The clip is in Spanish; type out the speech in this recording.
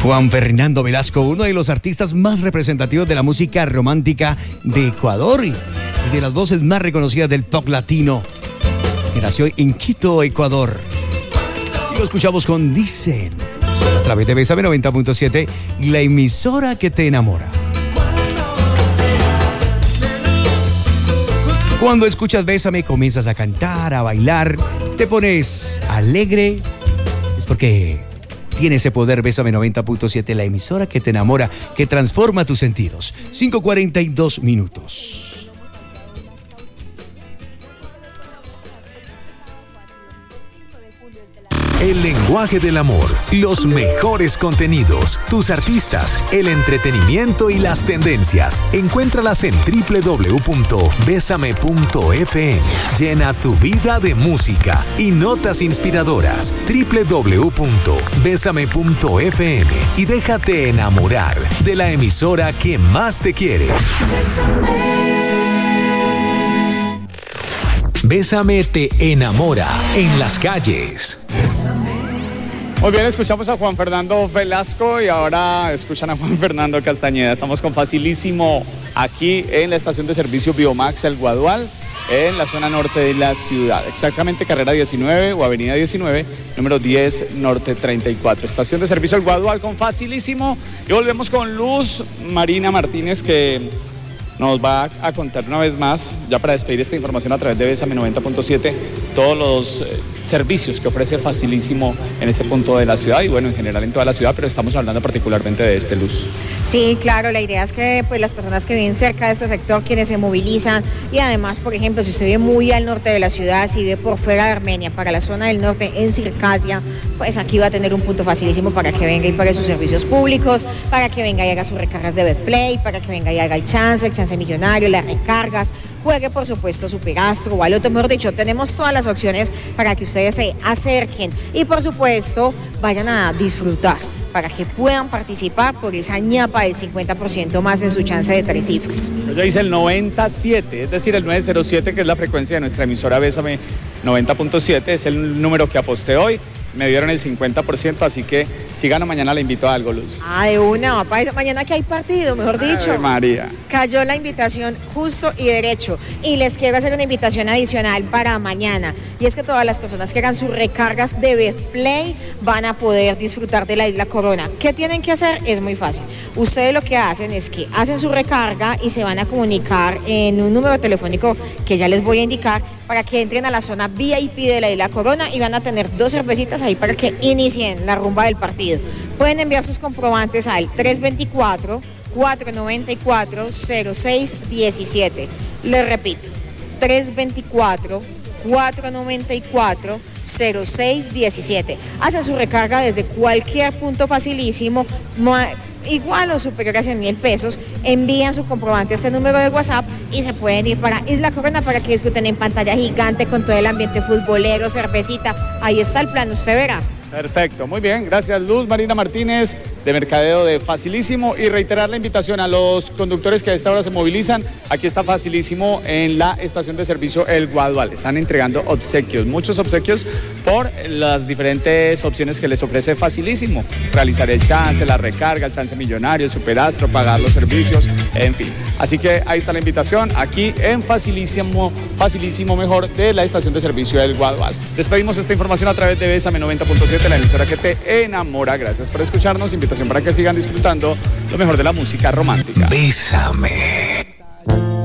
Juan Fernando Velasco, uno de los artistas más representativos de la música romántica de Ecuador y de las voces más reconocidas del pop latino, que nació en Quito, Ecuador. Y lo escuchamos con Dicen, a través de Bésame 90.7, la emisora que te enamora. Cuando escuchas Bésame, comienzas a cantar, a bailar, te pones alegre, es porque tiene ese poder. Bésame 90.7, la emisora que te enamora, que transforma tus sentidos. 5:42 minutos. El lenguaje del amor, los mejores contenidos, tus artistas, el entretenimiento y las tendencias. Encuéntralas en www.besame.fm. Llena tu vida de música y notas inspiradoras. www.besame.fm y déjate enamorar de la emisora que más te quiere. Bésame te enamora en las calles. Muy bien, escuchamos a Juan Fernando Velasco y ahora escuchan a Juan Fernando Castañeda. Estamos con Facilísimo aquí en la estación de servicio Biomax El Guadual, en la zona norte de la ciudad. Exactamente carrera 19 o avenida 19, número 10 norte 34. Estación de servicio El Guadual con Facilísimo. Y volvemos con Luz Marina Martínez, que nos va a contar una vez más, ya para despedir esta información a través de Bésame 90.7, todos los servicios que ofrece Facilísimo en este punto de la ciudad y bueno, en general en toda la ciudad, pero estamos hablando particularmente de este, Luz. Sí, claro, la idea es que pues, las personas que viven cerca de este sector, quienes se movilizan y además, por ejemplo, si usted vive muy al norte de la ciudad, si vive por fuera de Armenia, para la zona del norte, en Circasia, pues aquí va a tener un punto facilísimo para que venga y pague sus servicios públicos, para que venga y haga sus recargas de Betplay, para que venga y haga el chance millonario, las recargas, juegue por supuesto Superastro o al otro, mejor dicho, tenemos todas las opciones para que ustedes se acerquen y por supuesto vayan a disfrutar, para que puedan participar por esa ñapa del 50% más en su chance de 3 cifras. Yo hice el 97, es decir, el 907, que es la frecuencia de nuestra emisora Bésame 90.7, es el número que aposté hoy. Me dieron el 50%, así que si gano mañana le invito a algo, Luz. De una, va para mañana que hay partido, mejor dicho. Ay, María. Cayó la invitación justo y derecho. Y les quiero hacer una invitación adicional para mañana. Y es que todas las personas que hagan sus recargas de Betplay van a poder disfrutar de la Isla Corona. ¿Qué tienen que hacer? Es muy fácil. Ustedes lo que hacen es que hacen su recarga y se van a comunicar en un número telefónico que ya les voy a indicar para que entren a la zona VIP de la Isla Corona y van a tener 2 cervecitas ahí para que inicien la rumba del partido. Pueden enviar sus comprobantes al 324-494-0617. Les repito, 324-494-0617. Hacen su recarga desde cualquier punto facilísimo, igual o superior a 100,000 pesos, envían su comprobante a este número de WhatsApp y se pueden ir para Isla Corona para que disfruten en pantalla gigante con todo el ambiente futbolero, cervecita. Ahí está el plan, usted verá. Perfecto, muy bien, gracias Luz Marina Martínez de Mercadeo de Facilísimo y reiterar la invitación a los conductores que a esta hora se movilizan. Aquí está Facilísimo en la estación de servicio El Guadual. Están entregando obsequios, muchos obsequios por las diferentes opciones que les ofrece Facilísimo. Realizar el chance, la recarga, el chance millonario, el Superastro, pagar los servicios, en fin. Así que ahí está la invitación aquí en Facilísimo mejor de la estación de servicio El Guadual. Despedimos esta información a través de Bésame 90.7. La emisora que te enamora. Gracias por escucharnos. Invitación para que sigan disfrutando lo mejor de la música romántica. Bésame.